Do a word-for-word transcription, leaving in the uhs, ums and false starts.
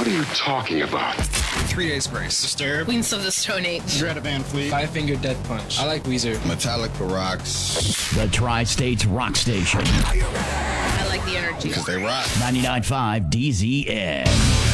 What are you talking about? Three Days Grace. Disturbed. Queens of the Stone Age. Greta Van Fleet. Five Finger Death Punch. I like Weezer. Metallica rocks. The Tri-States Rock Station. I like the energy. Because they rock. ninety-nine point five D Z N.